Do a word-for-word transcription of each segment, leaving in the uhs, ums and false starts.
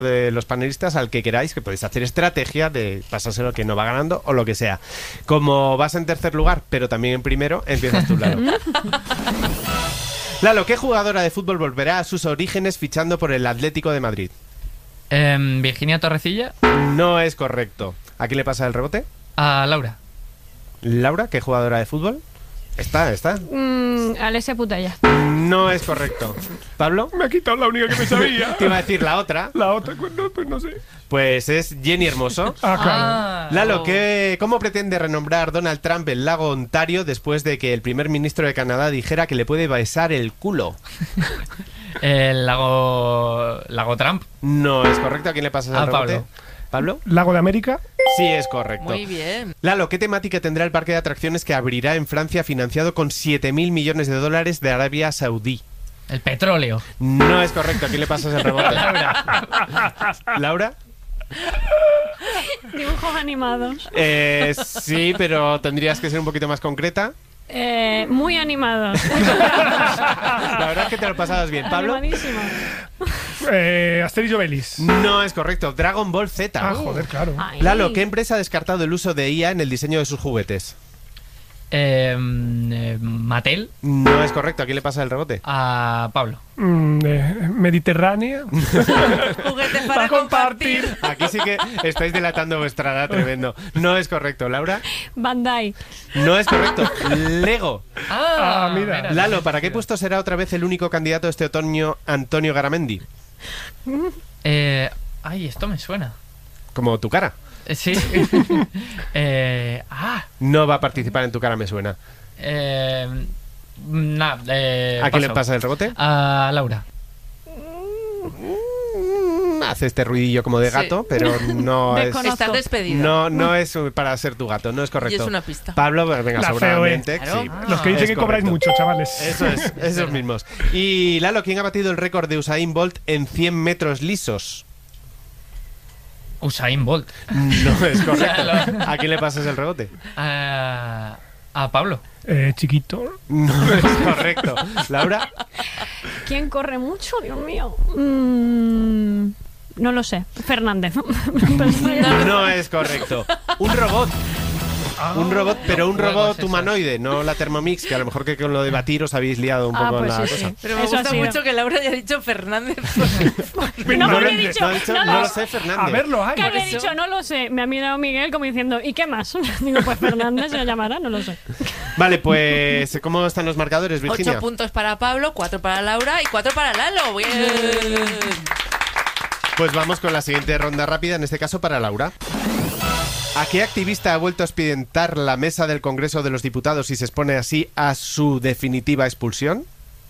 de los panelistas al que queráis, que podéis hacer estrategia de pasárselo que no va ganando o lo que sea. Como vas en tercer lugar, pero también en primero, empiezas tú, Lalo. Lalo, ¿qué jugadora de fútbol volverá a sus orígenes fichando por el Atlético de Madrid? Eh, Virginia Torrecilla. No es correcto. ¿A quién le pasa el rebote? A Laura. Laura, ¿qué jugadora de fútbol? Está, está. Mm, Alessia Putella. No es correcto. ¿Pablo? Me ha quitado la única que me sabía. Te iba a decir la otra. La otra, pues no, pues no sé. Pues es Jenny Hermoso. Ah, claro. Ah, Lalo, oh. ¿qué, ¿cómo pretende renombrar Donald Trump el lago Ontario después de que el primer ministro de Canadá dijera que le puede besar el culo? El lago... Lago Trump. No es correcto. ¿A quién le pasas el A rebote? Pablo. ¿Pablo? Lago de América. Sí, es correcto. Muy bien. Lalo, ¿qué temática tendrá el parque de atracciones que abrirá en Francia financiado con siete mil millones de dólares de Arabia Saudí? El petróleo. No es correcto. ¿A quién le pasas el rebote? Laura. ¿Laura? Dibujos animados. Eh, sí, pero tendrías que ser un poquito más concreta. Eh, muy animados. La verdad es que te lo pasabas bien. ¿Pablo? Animadísimo. Eh, Asterix y Obelix. No es correcto. Dragon Ball Z. Ah, joder, claro. Ay. Lalo, ¿qué empresa ha descartado el uso de I A en el diseño de sus juguetes? Eh, eh, Mattel. No es correcto. ¿A quién le pasa el rebote? A Pablo. Mm, eh, Mediterránea. Juguetes para compartir. Aquí sí que estáis delatando vuestra edad tremendo. No es correcto. ¿Laura? Bandai. No es correcto. Lego. Ah, mira. Lalo, ¿para qué puesto será otra vez el único candidato este otoño Antonio Garamendi? Eh, ay, esto me suena. Como tu cara. Eh, Sí. eh, ah. No va a participar en Tu cara me suena. Eh, nah, eh, ¿A quién le paso. pasa el rebote? A Laura. Mm, Hace este ruidillo como de Sí. gato, pero no es... Desconozco. Estás despedida. No, no es para ser tu gato, no es Y correcto. es una pista. Pablo, pues venga, La seguramente. C O E. Sí, Claro. Los que dicen es que cobráis correcto. mucho, chavales. Eso es, esos mismos. Y Lalo, ¿quién ha batido el récord de Usain Bolt en cien metros lisos? Usain Bolt. No es correcto. ¿A quién le pasas el rebote? A, a Pablo. Eh, chiquito. No es correcto. ¿Laura? ¿Quién corre mucho? Dios mío. Mm, no lo sé. Fernández. No es correcto. Un robot. Un robot, pero un juegos robot esos. humanoide, no la Thermomix, que a lo mejor que con lo de batir os habéis liado un Ah, poco en pues la sí, cosa. sí. Pero me Eso ha gusta sido. mucho que Laura haya dicho Fernández. No, No, porque lo- he dicho, no ha dicho, no no lo lo sé. sé, Fernández. A ver, lo hay. Que había eso. dicho, no lo sé. Me ha mirado Miguel como diciendo, ¿y qué más? Digo, pues Fernández se llamará, no lo sé. Vale, pues ¿cómo están los marcadores, Virginia? Ocho puntos para Pablo, cuatro para Laura y cuatro para Lalo. Bien. Pues vamos con la siguiente ronda rápida, en este caso para Laura. ¿A qué activista ha vuelto a expedientar la mesa del Congreso de los Diputados y se expone así a su definitiva expulsión?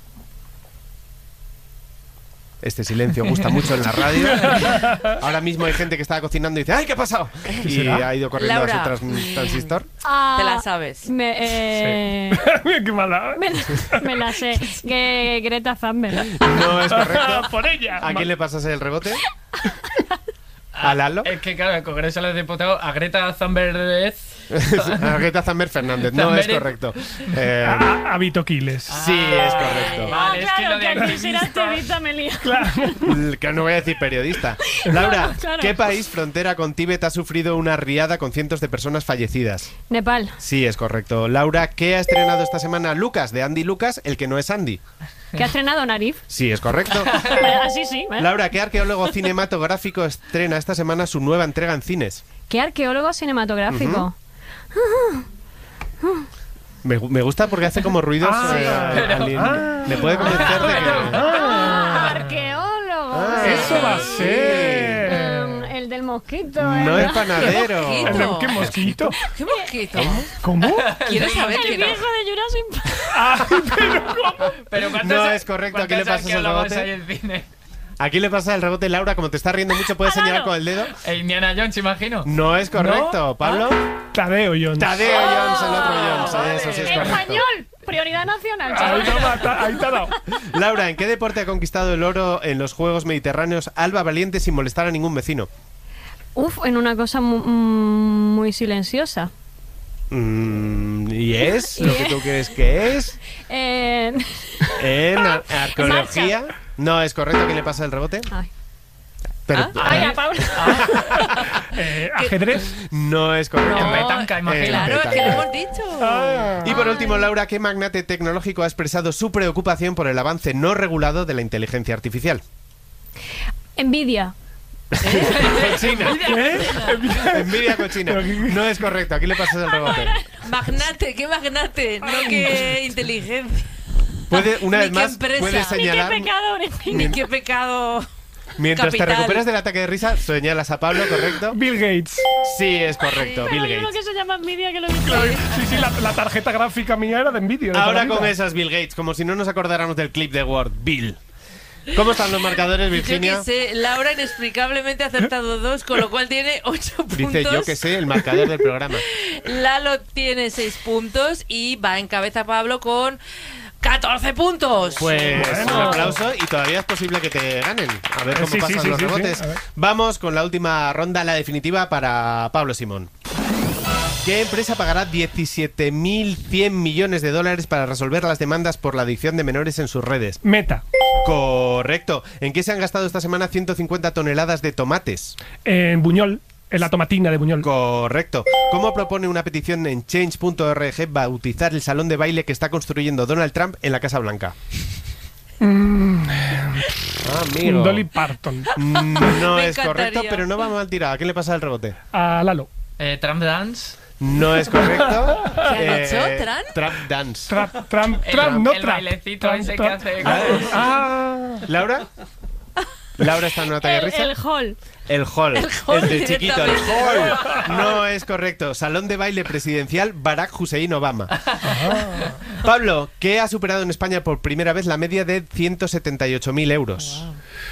Este silencio gusta mucho en la radio. Ahora mismo hay gente que estaba cocinando y dice ¡ay, qué ha pasado! Y será? ha ido corriendo Laura. a su trans- transistor. Ah, Te la sabes. Me, eh, Mira qué mala. me, me la sé. Que Greta Thunberg. No es correcto. Por ella. ¿A quién le pasas el rebote? ¿A Lalo? Es que claro, el Congreso de los Diputados a Greta Thunberg. A Greta Thunberg Fernández. No es Thunberg. correcto. Eh, A, a Vito Quiles. sí, es correcto. Vale, es que claro, lo de que al decir activista- activista me lía. Que no voy a decir periodista. Laura, Claro, claro. ¿qué país frontera con Tíbet ha sufrido una riada con cientos de personas fallecidas? Nepal. Sí, es correcto. Laura, ¿qué ha estrenado esta semana Lucas, de Andy Lucas, el que no es Andy? Que ha estrenado Narif. Sí, es correcto. Así sí. ¿eh? Laura, ¿qué arqueólogo cinematográfico estrena esta semana su nueva entrega en cines? ¿Qué arqueólogo cinematográfico? Me, me gusta porque hace como ruidos. Ah, eh, pero- al- ah. me puede convencer de que. Ah, arqueólogo. Ah, Eso va a sí. ser. Um, el del mosquito. No el, es panadero. Qué ¿El de- ¿Qué mosquito? ¿Qué mosquito? ¿Cómo? ¿Quieres saber el quién es? viejo de Jurassic Park. Ay, pero ¿cómo? Pero ¿cuántos- No es correcto, ¿a quién le cuántos pasas el arqueólogos rebote? hay en cine? Aquí le pasa el rebote, Laura, como te estás riendo mucho, puedes Ah, señalar claro. con el dedo. E Indiana Jones, imagino. No es correcto. ¿No? ¿Pablo? Tadeo Jones. Tadeo Jones, el otro Jones. vale. Eso sí es correcto. Español. Prioridad nacional, Ahí chaval. te ha matado, ahí te ha dado. Laura, ¿en qué deporte ha conquistado el oro en los Juegos Mediterráneos Alba Valiente sin molestar a ningún vecino? Uf, en una cosa mu- mm, muy silenciosa. Mm, ¿Y es lo que tú crees que es? Eh, ¿En ar- arqueología? No es correcto. ¿A quién le pasa el rebote? ay. Pero Ah, Vaya, Pablo. Eh, ajedrez. no es correcto. En petanca, imagina. Claro, es que lo petanca. hemos dicho. Ah. Y por último, Laura, ¿qué magnate tecnológico ha expresado su preocupación por el avance no regulado de la inteligencia artificial? Envidia. Cochina. ¿Qué? Envidia cochina. No es correcto. Aquí le pasas el rebote. Magnate, qué magnate, no qué inteligencia. Puede, una Ni vez qué más, empresa. puedes Ni qué señalar. pecador, en fin. Ni qué pecado. Mientras te capital. recuperas del ataque de risa, señalas a Pablo, ¿correcto? Bill Gates. Sí, es correcto. Pero Bill hay uno Gates. que se llama envidia que lo dice. Sí, sí, la, la tarjeta gráfica mía era de Nvidia. de toda Ahora la con vida. esas Bill Gates, como si no nos acordáramos del clip de Word. Bill. ¿Cómo están los marcadores, Yo Virginia? que sé, Laura inexplicablemente ha acertado dos, con lo cual tiene ocho puntos. Dice yo que sé el marcador del programa. Lalo tiene seis puntos y va en cabeza Pablo con catorce puntos. Pues Bueno. un aplauso y todavía es posible que te ganen. A ver Eh, cómo sí, sí, pasan sí, los sí, sí. rebotes. A ver. Vamos con la última ronda, la definitiva para Pablo Simón. ¿Qué empresa pagará diecisiete mil cien millones de dólares para resolver las demandas por la adicción de menores en sus redes? Meta. Correcto. ¿En qué se han gastado esta semana ciento cincuenta toneladas de tomates? En Buñol. En la tomatina de Buñol. Correcto. ¿Cómo propone una petición en change punto org bautizar el salón de baile que está construyendo Donald Trump en la Casa Blanca? Amigo. Dolly Parton. Mm, No Me es correcto, encantaría. pero no va mal tirado. ¿A quién le pasa el rebote? A Lalo. Eh, Trump Dance. No es correcto. ¿Qué han hecho, Tran? Trap Dance. Trap, Trump, El- Trump, no el trap. bailecito Trump, ese que trap. hace- Ah, ah. ¿Laura? ¿Laura está en un ataque de El, risa? el hall. El hall. El hall de chiquito. El directamente. hall. No es correcto. Salón de baile presidencial Barack Hussein Obama. Pablo, ¿qué ha superado en España por primera vez la media de ciento setenta y ocho mil euros?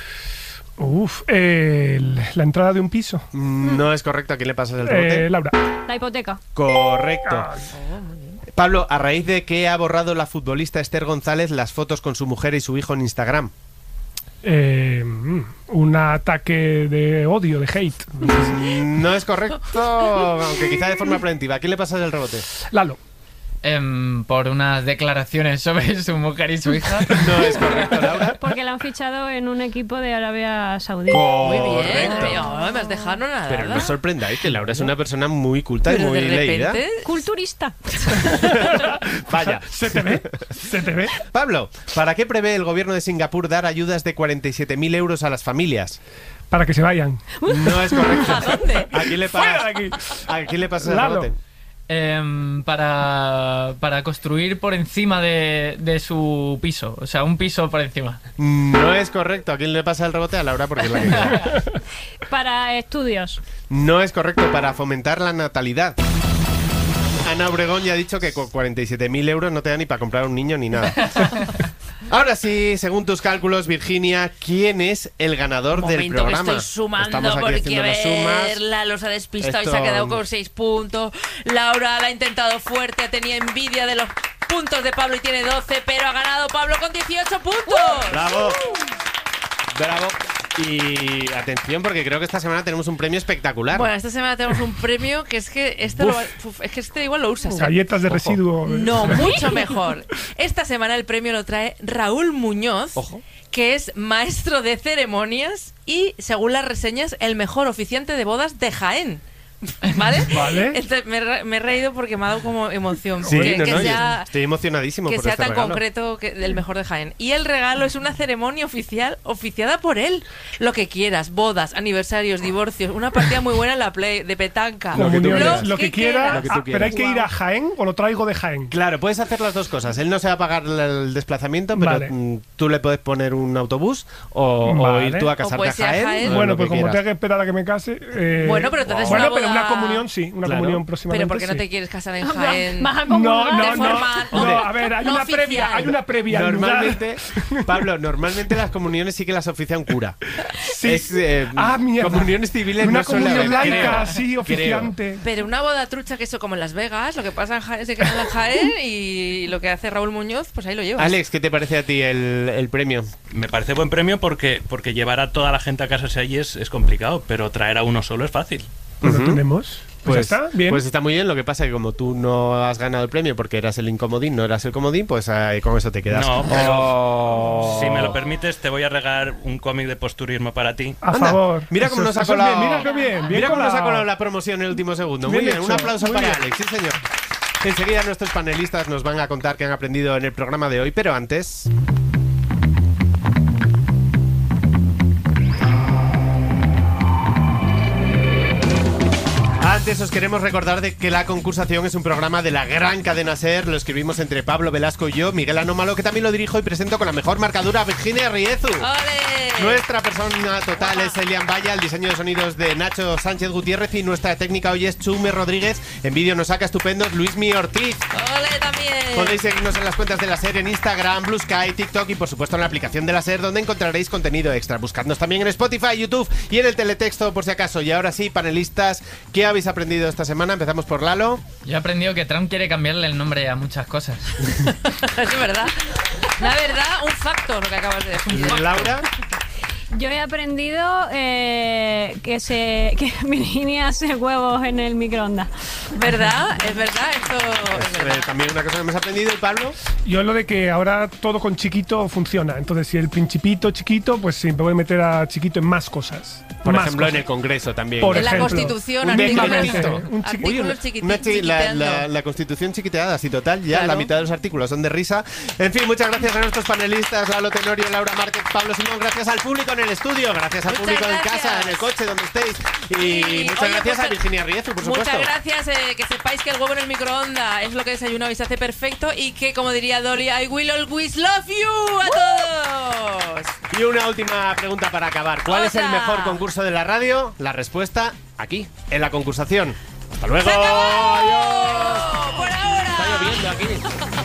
Uf, eh, el- la entrada de un piso. Mm, No es correcto. ¿A quién le pasas el rebote? Eh, Laura. La hipoteca. Correcto. Pablo, ¿a raíz de qué ha borrado la futbolista Esther González las fotos con su mujer y su hijo en Instagram? Eh, mm, un ataque de odio, de hate. Mm, No es correcto, aunque quizá de forma preventiva. ¿A quién le pasas el rebote? Lalo. Em, por unas declaraciones sobre su mujer y su hija. No es correcto, Laura. Porque la han fichado en un equipo de Arabia Saudí. Muy bien. Correcto. Ay, me has dejado nada. Pero no os sorprendáis que Laura es una persona muy culta y Pero muy de leída. repente. Culturista. Vaya. ¿Se te ve? ¿Se te ve? Pablo, ¿para qué prevé el gobierno de Singapur dar ayudas de cuarenta y siete mil euros a las familias? Para que se vayan. No es correcto. ¿A dónde? ¿A quién le ¡Fuera pasas? de aquí! ¿A quién le pasas el Lalo. rebote? Em, para, para construir por encima de, de su piso. O sea, un piso por encima. No es correcto. ¿A quién le pasa el rebote? A Laura, porque es la que queda. Para estudios. No es correcto. Para fomentar la natalidad. Ana Obregón ya ha dicho que con cuarenta y siete mil euros no te da ni para comprar un niño ni nada. Ahora sí, según tus cálculos, Virginia, ¿quién es el ganador del Momento programa? que estoy sumando Estamos aquí porque haciendo a las sumas. ver, Lalo se ha despistado Esto- y se ha quedado con seis puntos. Laura la ha intentado fuerte, tenía envidia de los puntos de Pablo y tiene doce, pero ha ganado Pablo con dieciocho puntos. ¡Bravo! ¡Bravo! Y atención, porque creo que esta semana tenemos un premio espectacular. Bueno, esta semana tenemos un premio que es que este, lo, uf, es que este igual lo usas. ¿eh? Galletas de residuo. No, mucho mejor. Esta semana el premio lo trae Raúl Muñoz, Ojo. que es maestro de ceremonias y, según las reseñas, el mejor oficiante de bodas de Jaén. ¿Vale? Vale. Entonces, me, he re- me he reído porque me ha dado como emoción. Sí, que no, que no, yo sea, estoy emocionadísimo que por sea este tan regalo. concreto que el mejor de Jaén. Y el regalo es una ceremonia oficial oficiada por él. Lo que quieras, bodas, aniversarios, divorcios, una partida muy buena en la Play, de petanca. Lo que tú Comuniones, quieras. lo que quiera. Lo que tú Ah, pero hay quieras. que ir a Jaén o lo traigo de Jaén. Claro, puedes hacer las dos cosas. Él no se va a pagar el desplazamiento, pero Vale. mm, tú le puedes poner un autobús o, o Vale. ir tú a O casarte a puedes ir a Jaén. Jaén. o Bueno, lo pues que como quieras. tenga que esperar a que me case. eh, Bueno, pero entonces Bueno, una pero una boda- comunión sí, una Claro. comunión próximamente. Pero ¿por qué no sí. te quieres casar en Jaén? Vas a No, comulgar. no, de no. forma- No, no, a ver, hay no una oficial. previa, hay una previa. al lugar. Normalmente, Pablo, normalmente las comuniones sí que las oficia un cura. Sí. Es, eh, Ah, mierda. comuniones civiles Una no suele comunión haber, laica, creo. sí, Creo. oficiante. Pero una boda trucha que eso como en Las Vegas, lo que pasa en Jaén se queda en Jaén y lo que hace Raúl Muñoz, pues ahí lo llevas. Alex, ¿qué te parece a ti el, el premio? Me parece buen premio porque, porque llevar a toda la gente a casarse allí es, es complicado, pero traer a uno solo es fácil. Pues lo Ujú. tenemos. Pues ya está, bien. Pues está muy bien. Lo que pasa es que como tú no has ganado el premio porque eras el incomodín, no eras el comodín, pues eh, con eso te quedas. No, pero Oh. si me lo permites, te voy a regalar un cómic de posturismo para ti. A Anda, favor. Mira cómo Eso- nos ha eso es colado. bien, mira qué bien, bien Mira cómo nos ha colado. colado la promoción en el último segundo. Muy Bien bien, un hecho, aplauso muy para bien. Alex, sí señor. Enseguida nuestros panelistas nos van a contar qué han aprendido en el programa de hoy, pero antes... Antes os queremos recordar de que La Concursación es un programa de la gran cadena SER. Lo escribimos entre Pablo Velasco y yo, Miguel Anómalo, que también lo dirijo y presento con la mejor marcadura, Virginia Riezu. ¡Ole! Nuestra persona total es Elian Valla, el diseño de sonidos de Nacho Sánchez Gutiérrez y nuestra técnica hoy es Chume Rodríguez. En vídeo nos saca estupendos Luismi Ortiz. ¡Ole también! Podéis seguirnos en las cuentas de la SER en Instagram, Blue Sky, TikTok y por supuesto en la aplicación de la SER, donde encontraréis contenido extra. Buscadnos también en Spotify, YouTube y en el teletexto por si acaso. Y ahora sí, panelistas, ¿qué habéis aprendido esta semana? Empezamos por Lalo. Yo he aprendido que Trump quiere cambiarle el nombre a muchas cosas. Es verdad. La verdad, un facto lo que acabas de decir. Laura. Yo he aprendido eh, que se que Virginia hace huevos en el microondas. ¿Verdad? Es verdad, esto es verdad. Eh, también una cosa que hemos aprendido, ¿y Pablo? Yo lo de que ahora todo con chiquito funciona. Entonces, si el principito chiquito, pues siempre voy a meter a chiquito en más cosas. Por Más ejemplo, cosas. en el Congreso también. Por En la ejemplo, Constitución, un artículos, decreto. Un chiqui- Uy, una- artículos chiquiti- una chi- la, chiquiteando. la- la Constitución chiquiteada, sí, total. Ya Claro. la mitad de los artículos son de risa. En fin, muchas gracias a nuestros panelistas, Lalo Tenorio, Laura Márquez, Pablo Simón. Gracias al público en el estudio, gracias al Muchas público en gracias. casa, en el coche, donde estéis. Y Sí. muchas Oye, gracias pues, a Virginia Riezu, por supuesto. Muchas gracias, eh, que sepáis que el huevo en el microondas es lo que desayunado y se hace perfecto y que, como diría Dolly, I will always love you a todos. Y una última pregunta para acabar. ¿Cuál es el Otra. mejor concurso de la radio? La respuesta aquí, en la concursación. ¡Hasta luego! ¡Se acabó! ¡Adiós! ¡Por ahora! Está lloviendo aquí.